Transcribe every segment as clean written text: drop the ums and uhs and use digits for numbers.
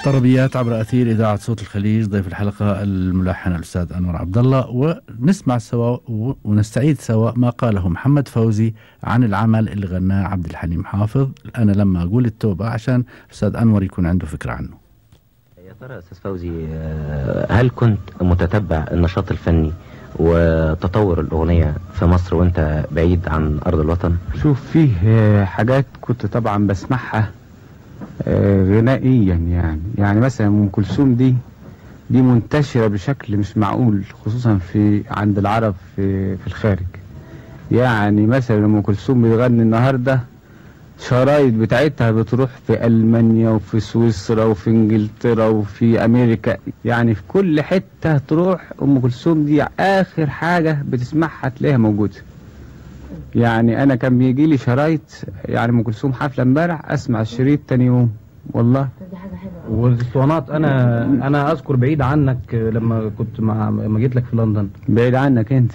طربيات عبر أثير إذاعة صوت الخليج. ضيف الحلقة الملحن الأستاذ أنور عبد الله، ونسمع سوا ونستعيد سوا ما قاله محمد فوزي عن العمل اللي غناه عبد الحليم حافظ، أنا لما أقول التوبة، عشان الأستاذ أنور يكون عنده فكرة عنه. يا ترى أستاذ فوزي، هل كنت متتبع النشاط الفني وتطور الأغنية في مصر وانت بعيد عن أرض الوطن؟ شوف، فيه حاجات كنت طبعا بسمعها غنائيا، يعني مثلا أم كلثوم دي منتشرة بشكل مش معقول، خصوصا عند العرب في الخارج. يعني مثلا أم كلثوم بتغني النهاردة، شرايط بتاعتها بتروح في ألمانيا وفي سويسرا وفي انجلترا وفي أمريكا، يعني في كل حتة تروح أم كلثوم دي آخر حاجة بتسمعها تلاقيها موجودة. يعني أنا كان بيجي لي شرايط، يعني أم كلثوم حفلة امبارح أسمع الشريط تاني يوم، والله. دي حاجة حلوة. والاسطوانات انا اذكر بعيد عنك لما كنت لما جيت لك في لندن. بعيد عنك انت.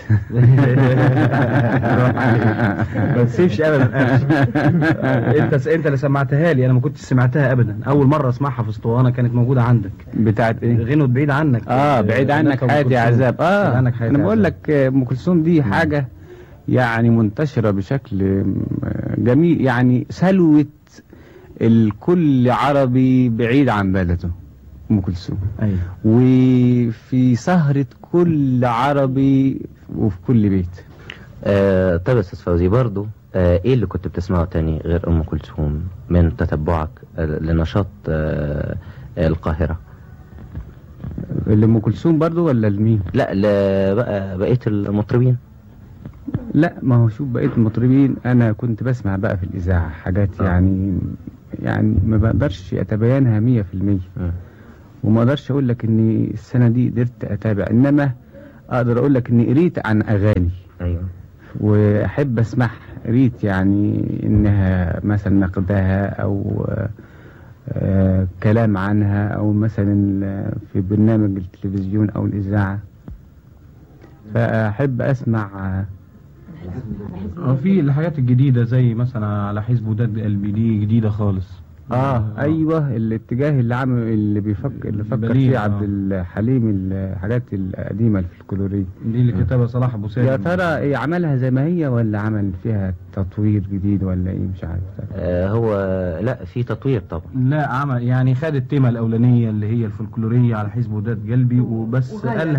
ما تسيبش ابدا. انت اللي سمعتها لي، انا ما كنتش سمعتها ابدا. اول مره اسمعها في اسطوانه كانت موجوده عندك. بتاعت ايه؟ غنوة بعيد عنك. بعيد عنك حياتي عذاب. انا بقول لك ام كلثوم دي حاجه يعني منتشره بشكل جميل، يعني سلوت الكل عربي بعيد عن بلده ام كلثوم. أيوة. وفي سهرة كل عربي وفي كل بيت. طيب استاذ فوزي، برضو ايه اللي كنت بتسمعه تاني غير ام كلثوم من تتبعك لنشاط القاهرة؟ لام كلثوم برضو ولا لمين؟ لا، بقية المطربين. لا، ما هو شوف، بقية المطربين انا كنت بسمع بقى في الاذاعة حاجات يعني ما بقدرش اتبينها 100%. وما اقدرش اقول لك ان السنة دي قدرت اتابع، انما اقدر اقول لك اني قريت عن اغاني. ايوه. واحب اسمعها، قريت يعني انها مثلا نقدها او كلام عنها، او مثلا في برنامج التلفزيون او الاذاعة، فاحب اسمع. في الحاجات الجديدة زي مثلا على حزب وداد قلبي، دي جديدة خالص. ايوه، الاتجاه اللي فكر فيه عبد الحليم، الحاجات القديمة الفلكلورية دي اللي كتبها صلاح ابو سالم. يا ترى ايه، عملها زي ما هي ولا عمل فيها تطوير جديد ولا ايه؟ مش عارف. هو لا، في تطوير طبعا. لا، عمل يعني خد التيمة الاولانية اللي هي الفلكلورية على حزب وداد قلبي وبس،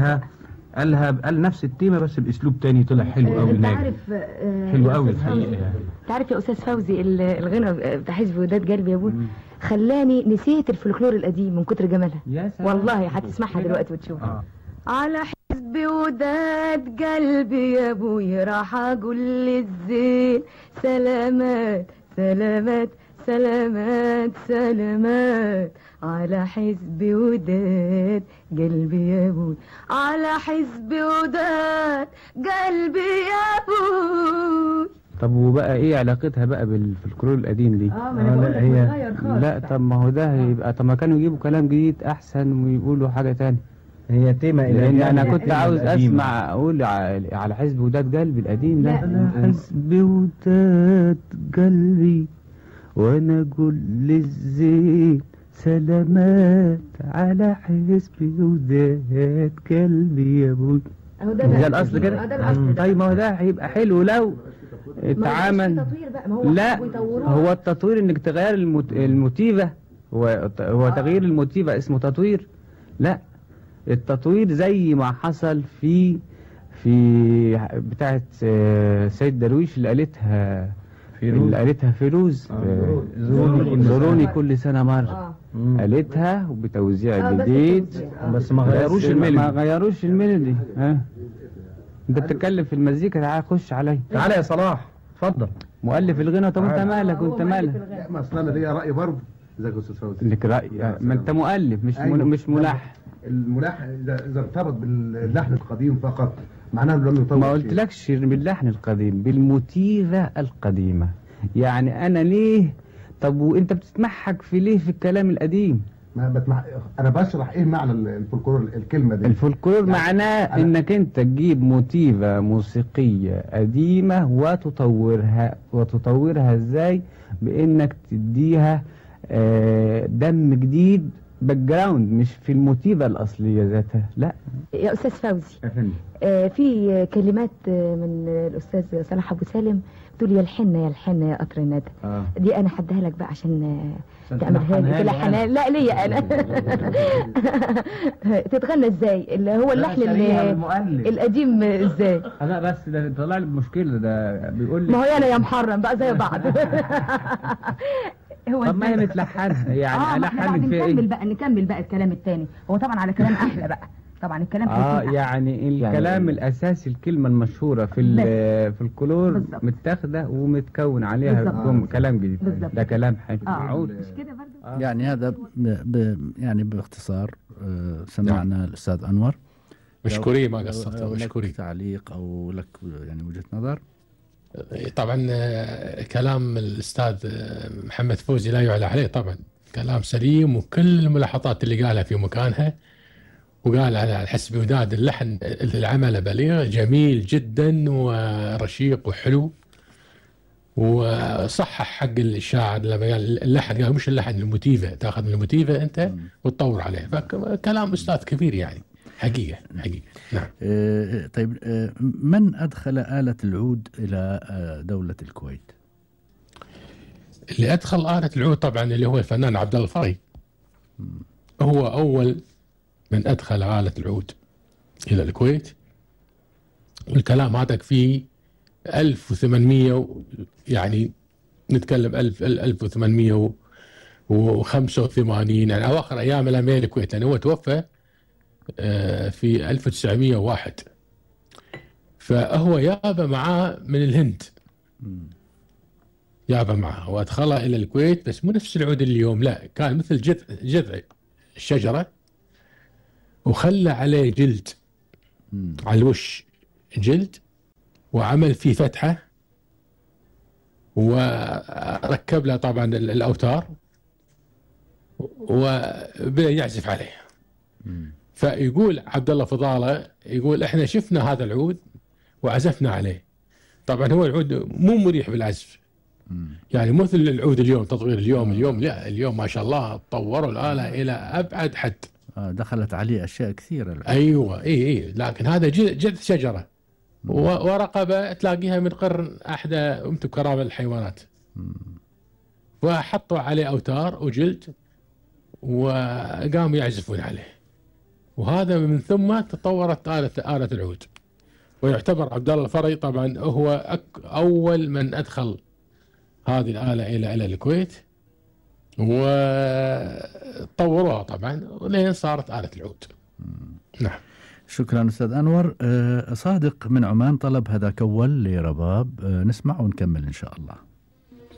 قال نفس التيمة بس باسلوب تاني، طلع حلو قوي. حلو قوي الحقيقة. تعرف يا استاذ فوزي، الغنى بتاع حزب وداد قلبي يا ابوي خلاني نسيت الفلكلور القديم من كتر جمالها. والله هتسمعها دلوقتي وتشوف. على حزب وداد قلبي يا ابوي راح اقول للزين سلامات سلامات سلامات سلامات، على حزب وداد قلبي يا ابوي، على حزب وداد قلبي يا ابوي. طب وبقى ايه علاقتها بقى بالفلكلور القديم دي؟ ما انا بقول لك بتغير خالص. لا، طب ما هو ده هيبقى، طب ما كانوا يجيبوا كلام جديد احسن ويقولوا حاجة تانية. هي تيمة لان انا كنت عاوز اسمع، اقول على حزب وداد قلبي القديم ده. على حزب وداد قلبي وانا اقول للزين سلامات، على حزب وداد قلبي يا ابوي. ده الاصل كده. طيب ما هو ده هيبقى حلو لو اتعامل. لا، هو التطوير انك تغير الموتيفة. هو تغيير الموتيفة اسمه تطوير؟ لا، التطوير زي ما حصل في بتاعت سيد درويش اللي قالتها فيروز. زوروني كل سنة مرة. قالتها وبتوزيع جديد، بس ما غيروش الميلودي. انت بتتكلم في المزيكا، تعال خش عليا. تعالى يا صلاح، اتفضل. مؤلف الغنى. طب انت مالك وانت مالك؟ لا، ما اصل انا ليا راي برضه. ازيك يا استاذ فوزي؟ لك راي؟ ما انت مؤلف مش ملحن. الملحن اذا ارتبط باللحن القديم فقط معناه لم يطور. ما قلتلكش باللحن القديم، بالموتيفة القديمة. يعني انا ليه؟ طب وانت بتتمحك في ليه في الكلام القديم؟ انا بشرح ايه معنى الفولكلور، الكلمه دي. الفولكلور يعني معناه انك انت تجيب موتيفة موسيقية قديمة وتطورها ازاي؟ بانك تديها دم جديد باك جراوند، مش في الموتيفة الأصلية ذاتها. لا يا أستاذ فوزي، أفندم. في كلمات من الأستاذ صلاح أبو سالم تقول يا الحنة يا الحنة يا قطر الندى. دي أنا هديها لك بقى عشان تعملها لي تلحنها. لا ليا أنا. تتغنى ازاي؟ اللي هو اللحن القديم ازاي؟ لا بس ده طلع لي بمشكلة، ده بيقول لي ما هو انا يا محرم بقى زي بعض. هو طب ما هي متلحنها يعني الحن في نكمل بقى نكمل بقى الكلام التاني، هو طبعا على كلام احلى بقى طبعا الكلام يعني الكلام الاساسي الكلمه المشهوره في الكلور متاخده ومتكون عليها كلام جديد. ده كلام حلو. مش كده برضه؟ يعني هذا يعني باختصار سمعنا الاستاذ انور. مشكورين ما قصرت. مشكورين. تعليق او لك يعني وجهه نظر؟ طبعا كلام الاستاذ محمد فوزي لا يعلى عليه، طبعا كلام سليم، وكل الملاحظات اللي قالها في مكانها، وقال على حسب وداد اللحن العمل بليغ جميل جدا ورشيق وحلو، وصحح حق الشاعر لما قال اللحن، قال مش اللحن الموتيفه، تاخذ من الموتيفه انت وتطور عليه، فكلام استاذ كبير يعني حقيقه. نعم. طيب من ادخل آلة العود الى دولة الكويت؟ اللي ادخل آلة العود طبعا اللي هو الفنان عبد الله الفري، هو اول من أدخل آلة العود إلى الكويت. والكلام هذا في 1800 يعني نتكلم 1885 يعني أواخر أيام الأمير الكويت، لأنه هو توفى في 1901. فهو ياب معاه من الهند، ياب معاه وأدخله إلى الكويت، بس مو نفس العود اليوم، لا كان مثل جذع الشجرة، وخلى عليه جلد على الوش جلد، وعمل فيه فتحة، وركب له طبعا الأوتار، وبدأ يعزف عليه. فيقول عبد الله فضالة، يقول احنا شفنا هذا العود وعزفنا عليه. طبعا هو العود مو مريح بالعزف، يعني مثل العود اليوم، تطوير اليوم لا، اليوم ما شاء الله طوروا الآلة إلى أبعد حد. دخلت عليه أشياء كثيرة. أيوة إيه، لكن هذا جذع شجرة ورقبة تلاقيها من قرن أحدى أمت كرام الحيوانات، وحطوا عليه أوتار وجلد وقاموا يعزفون عليه، وهذا من ثم تطورت آلة العود. ويعتبر عبد الله الفري طبعا هو أول من أدخل هذه الآلة إلى الكويت، وطوروها طبعا ولين صارت آلة العود. نعم. شكرا أستاذ أنور. صادق من عمان طلب هذاك أول لرباب، نسمع ونكمل إن شاء الله.